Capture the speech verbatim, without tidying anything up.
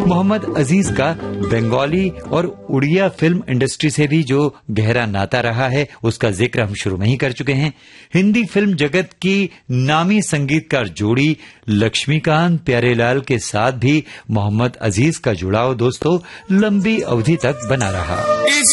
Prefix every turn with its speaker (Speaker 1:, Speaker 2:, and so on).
Speaker 1: मोहम्मद अजीज का बंगाली और Odia film industry से भी जो गहरा नाता रहा है उसका जिक्र हम शुरू में ही कर चुके हैं। हिंदी फिल्म जगत की नामी संगीतकार जोड़ी लक्ष्मीकांत प्यारेलाल के साथ भी मोहम्मद अजीज का जुड़ाव दोस्तों लंबी अवधि तक बना रहा।
Speaker 2: इस